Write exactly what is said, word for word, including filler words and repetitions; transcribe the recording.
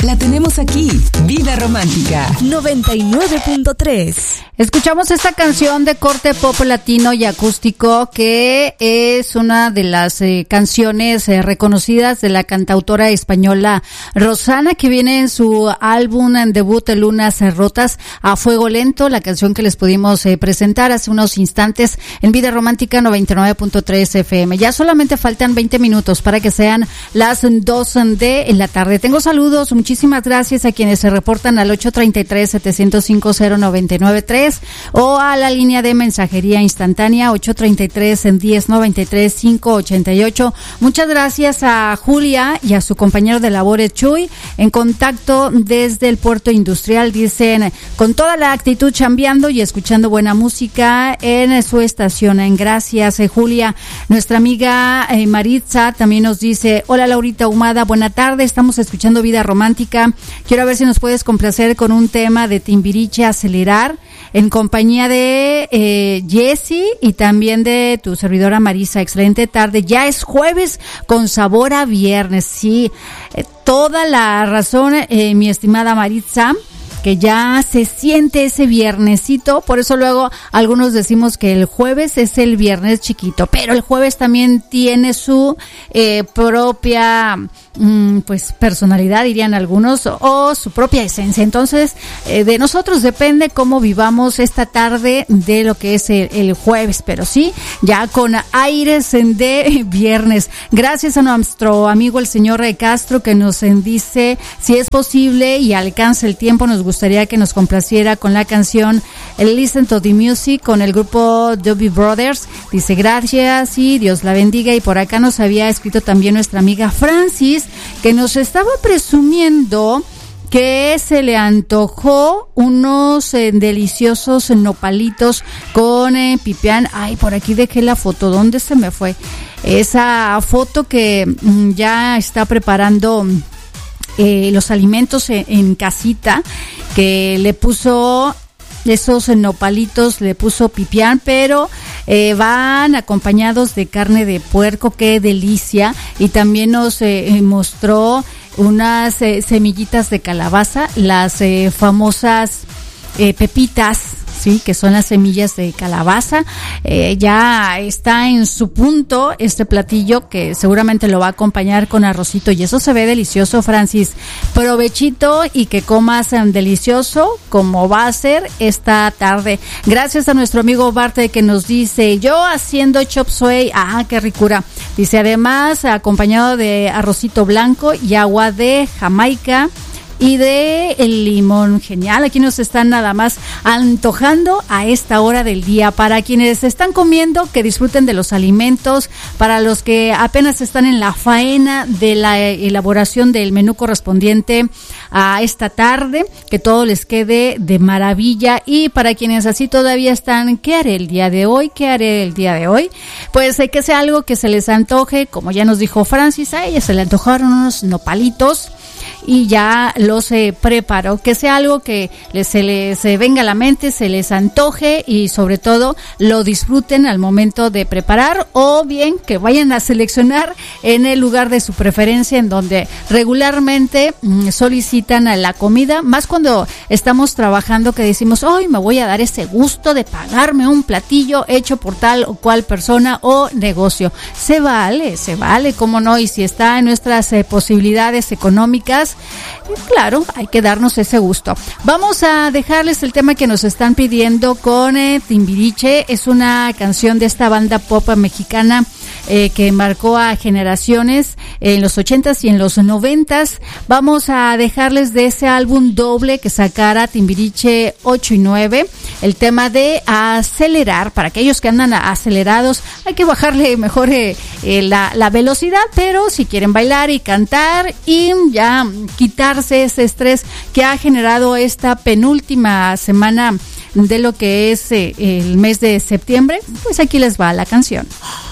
La tenemos aquí, Vida Romántica noventa y nueve punto tres. Escuchamos esta canción de corte pop latino y acústico que es una de las eh, canciones eh, reconocidas de la cantautora española Rosana, que viene en su álbum en debut Lunas Rotas, A Fuego Lento, la canción que les pudimos eh, presentar hace unos instantes en Vida Romántica noventa y nueve punto tres F M. Ya solamente faltan veinte minutos para que sean las dos de la tarde. Tengo saludos, muchísimas gracias a quienes se reportan al ocho tres tres, siete cero cinco, cero nueve nueve tres o a la línea de mensajería instantánea ocho tres tres, diez noventa y tres, quinientos ochenta y ocho. Muchas gracias a Julia y a su compañero de labores Chuy, en contacto desde el puerto industrial. Dicen, con toda la actitud chambeando y escuchando buena música en su estación. Gracias, eh, Julia. Nuestra amiga eh, Maritza también nos dice, hola Laurita Humada, buena tarde, estamos escuchando Vida Romántica. Quiero ver si nos puedes complacer con un tema de Timbiriche, Acelerar, en compañía de eh, Jessy y también de tu servidora Marisa. Excelente tarde. Ya es jueves con sabor a viernes. Sí, eh, toda la razón, eh, mi estimada Maritza, que ya se siente ese viernesito. Por eso luego algunos decimos que el jueves es el viernes chiquito, pero el jueves también tiene su eh, propia mm, pues personalidad, dirían algunos, o, o su propia esencia. Entonces eh, de nosotros depende cómo vivamos esta tarde de lo que es el, el jueves, pero sí, ya con aires de viernes. Gracias a nuestro amigo el señor Castro, que nos dice, si es posible y alcanza el tiempo, nos gustaría que nos complaciera con la canción Listen to the Music con el grupo Doobie Brothers. Dice, gracias y Dios la bendiga. Y por acá nos había escrito también nuestra amiga Francis, que nos estaba presumiendo que se le antojó unos eh, deliciosos nopalitos con eh, pipián. Ay, por aquí dejé la foto, ¿dónde se me fue? Esa foto que mm, ya está preparando eh, los alimentos en, en casita, que le puso esos nopalitos, le puso pipián, pero eh, van acompañados de carne de puerco, qué delicia. Y también nos eh, mostró unas eh, semillitas de calabaza, las eh, famosas eh, pepitas, sí, que son las semillas de calabaza. Eh, ya está en su punto este platillo, que seguramente lo va a acompañar con arrocito, y eso se ve delicioso, Francis. Provechito y que comas um, delicioso como va a ser esta tarde. Gracias a nuestro amigo Barte, que nos dice, yo haciendo chop suey, ah, qué ricura. Dice, además acompañado de arrocito blanco y agua de Jamaica y de el limón. Genial, aquí nos están nada más antojando a esta hora del día. Para quienes están comiendo, que disfruten de los alimentos. Para los que apenas están en la faena de la elaboración del menú correspondiente a esta tarde, que todo les quede de maravilla. Y para quienes así todavía están, ¿qué haré el día de hoy? ¿Qué haré el día de hoy? Pues eh, que sea algo que se les antoje, como ya nos dijo Francis, a ella se le antojaron unos nopalitos y ya los eh, preparó. Que sea algo que les, se les eh, venga a la mente, se les antoje y sobre todo lo disfruten al momento de preparar, o bien que vayan a seleccionar en el lugar de su preferencia en donde regularmente mm, solicitan a la comida, más cuando estamos trabajando, que decimos, hoy me voy a dar ese gusto de pagarme un platillo hecho por tal o cual persona o negocio. Se vale, se vale, cómo no, y si está en nuestras eh, posibilidades económicas, claro, hay que darnos ese gusto. Vamos a dejarles el tema que nos están pidiendo con eh, Timbiriche. Es una canción de esta banda pop mexicana eh, que marcó a generaciones en los ochentas y en los noventas. Vamos a dejarles de ese álbum doble que sacara Timbiriche ocho y nueve, el tema de Acelerar. Para aquellos que andan acelerados, hay que bajarle mejor eh, eh, la, la velocidad, pero si quieren bailar y cantar y ya quitarse ese estrés que ha generado esta penúltima semana de lo que es eh, el mes de septiembre, pues aquí les va la canción.